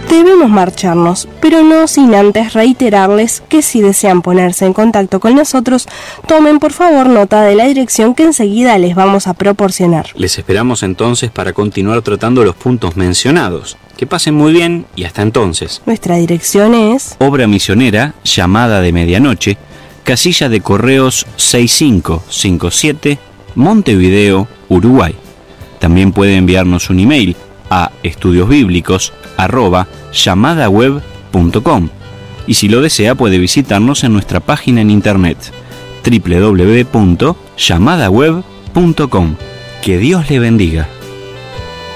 Debemos marcharnos, pero no sin antes reiterarles que si desean ponerse en contacto con nosotros, tomen por favor nota de la dirección que enseguida les vamos a proporcionar. Les esperamos entonces para continuar tratando los puntos mencionados. Que pasen muy bien y hasta entonces. Nuestra dirección es Obra Misionera, Llamada de Medianoche, Casilla de Correos 6557, Montevideo, Uruguay. También puede enviarnos un email a estudiosbiblicos@llamadaweb.com y si lo desea puede visitarnos en nuestra página en internet www.llamadaweb.com. Que Dios le bendiga.